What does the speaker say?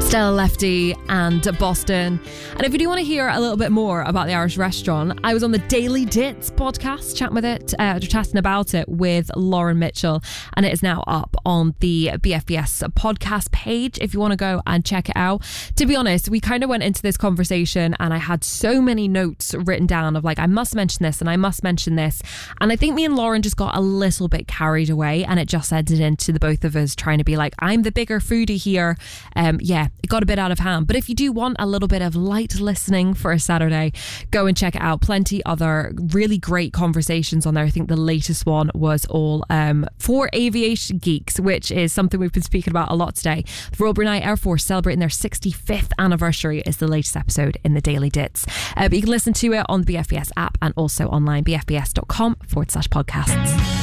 Stella Lefty and Boston. And if you do want to hear a little bit more about the Irish restaurant, I was on the Daily Dits podcast chatting about it with Lauren Mitchell, and it is now up on the BFBS podcast page if you want to go and check it out. To be honest, we kind of went into this conversation and I had so many notes written down of like, I must mention this and I must mention this, and I think me and Lauren just got a little bit carried away, and it just ended into the both of us trying to be like, I'm the bigger foodie here. It got a bit out of hand. But if you do want a little bit of light listening for a Saturday, go and check it out. Plenty other really great conversations on there. I think the latest one was all for aviation geeks, which is something we've been speaking about a lot today. The Royal Brunei Air Force celebrating their 65th anniversary is the latest episode in the Daily Dits. But you can listen to it on the BFBS app and also online, bfbs.com/podcasts.